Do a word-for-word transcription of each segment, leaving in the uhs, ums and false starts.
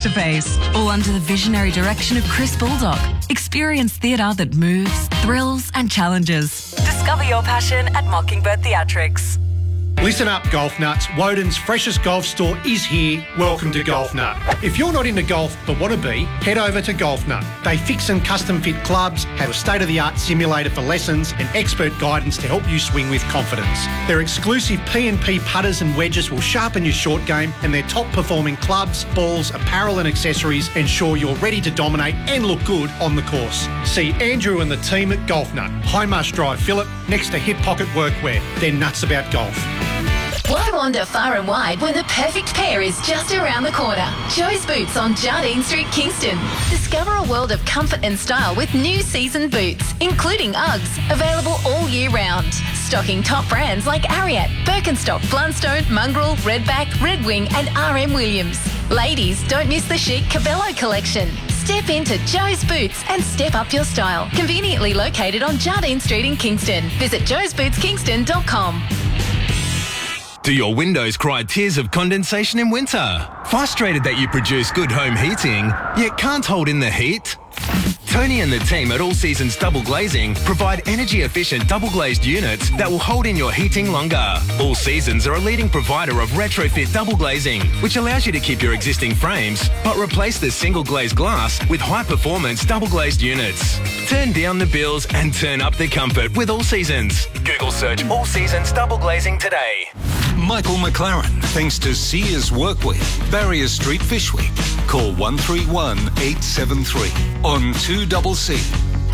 face-to-face, all under the visionary direction of Chris Baldock. Experience theatre that moves, thrills and challenges. Discover your passion at Mockingbird Theatrics. Listen up, golf nuts. Woden's freshest golf store is here. Welcome to Golf Nut. If you're not into golf but want to be, head over to Golf Nut. They fix and custom fit clubs, have a state-of-the-art simulator for lessons and expert guidance to help you swing with confidence. Their exclusive P and P putters and wedges will sharpen your short game, and their top-performing clubs, balls, apparel and accessories ensure you're ready to dominate and look good on the course. See Andrew and the team at Golf Nut, High Marsh Drive, Phillip, next to Hip Pocket Workwear. They're nuts about golf. Why wander far and wide when the perfect pair is just around the corner? Joe's Boots on Jardine Street, Kingston. Discover a world of comfort and style with new season boots, including Uggs, available all year round. Stocking top brands like Ariat, Birkenstock, Blundstone, Mongrel, Redback, Red Wing and R M Williams. Ladies, don't miss the chic Cabello collection. Step into Joe's Boots and step up your style. Conveniently located on Jardine Street in Kingston. Visit joes boots kingston dot com. Do your windows cry tears of condensation in winter? Frustrated that you produce good home heating, yet can't hold in the heat? Tony and the team at All Seasons Double Glazing provide energy-efficient double-glazed units that will hold in your heating longer. All Seasons are a leading provider of retrofit double glazing, which allows you to keep your existing frames, but replace the single-glazed glass with high-performance double-glazed units. Turn down the bills and turn up the comfort with All Seasons. Google search All Seasons Double Glazing today. Michael McLaren, thanks to Sears Workwear, Barrier Street, Fyshwick. Call one three one, eight seven three on two C C.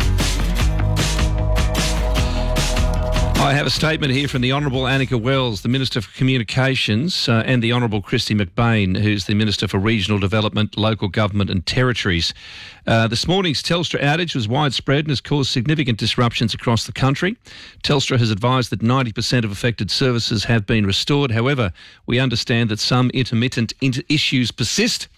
I have a statement here from the Honourable Annika Wells, the Minister for Communications, uh, and the Honourable Christy McBain, who's the Minister for Regional Development, Local Government and Territories. Uh, this morning's Telstra outage was widespread and has caused significant disruptions across the country. Telstra has advised that ninety percent of affected services have been restored. However, we understand that some intermittent inter- issues persist.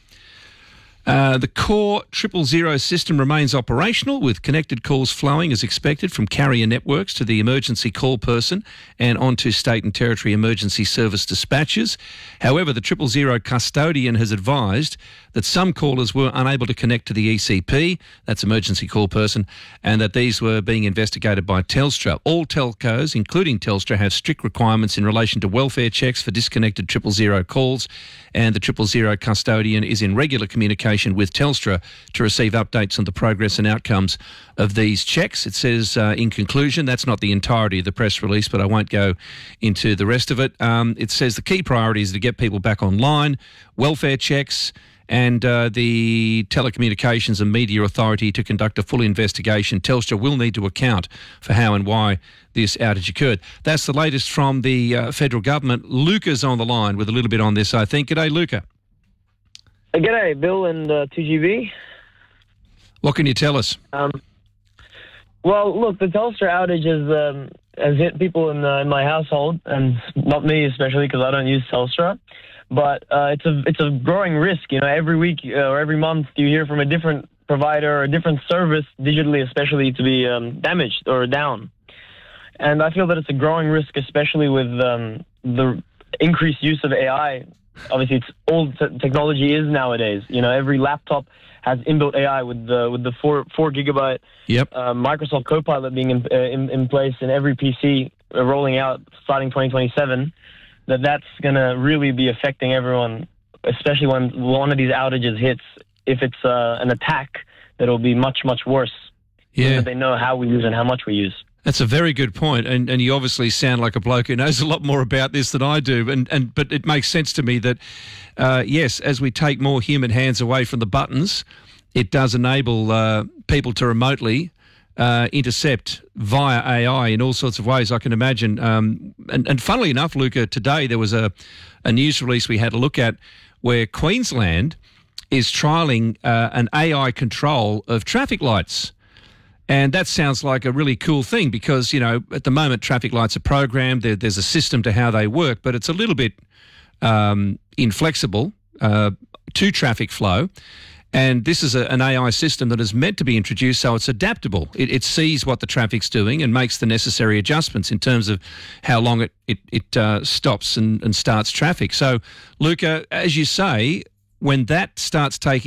Uh, the core triple zero system remains operational, with connected calls flowing as expected from carrier networks to the emergency call person and onto state and territory emergency service dispatchers. However, the triple zero custodian has advised that some callers were unable to connect to the E C P, that's emergency call person, and that these were being investigated by Telstra. All telcos, including Telstra, have strict requirements in relation to welfare checks for disconnected triple zero calls, and the triple zero custodian is in regular communication with Telstra to receive updates on the progress and outcomes of these checks. It says, uh, in conclusion, that's not the entirety of the press release, but I won't go into the rest of it. Um, it says the key priority is to get people back online, welfare checks, and uh, the Telecommunications and Media Authority to conduct a full investigation. Telstra will need to account for how and why this outage occurred. That's the latest from the uh, federal government. Luca's on the line with a little bit on this, I think. G'day, Luca. Uh, G'day, Bill and uh, two G B. What can you tell us? Um, well, look, the Telstra outage has, um, has hit people in, uh, in my household, and not me especially because I don't use Telstra. But uh, it's a it's a growing risk. You know, every week uh, or every month you hear from a different provider or a different service, digitally especially, to be um, damaged or down. And I feel that it's a growing risk, especially with um, the increased use of A I. Obviously, it's all t- technology is nowadays. You know, every laptop has inbuilt A I with the with the four four gigabyte yep. uh, Microsoft Copilot being in, uh, in in place in every P C uh, rolling out starting twenty twenty-seven. That that's going to really be affecting everyone, especially when one of these outages hits. If it's uh, an attack, that'll be much much worse. Yeah, that they know how we use and how much we use. That's a very good point, and and you obviously sound like a bloke who knows a lot more about this than I do. And and but it makes sense to me that uh, yes, as we take more human hands away from the buttons, it does enable uh, people to remotely uh, intercept via A I in all sorts of ways. I can imagine. Um, and and funnily enough, Luca, today there was a a news release we had a look at where Queensland is trialling uh, an A I control of traffic lights. And that sounds like a really cool thing because, you know, at the moment traffic lights are programmed, there, there's a system to how they work, but it's a little bit um, inflexible uh, to traffic flow. And this is a, an A I system that is meant to be introduced so it's adaptable. It, it sees what the traffic's doing and makes the necessary adjustments in terms of how long it, it, it uh, stops and, and starts traffic. So, Luca, as you say, when that starts taking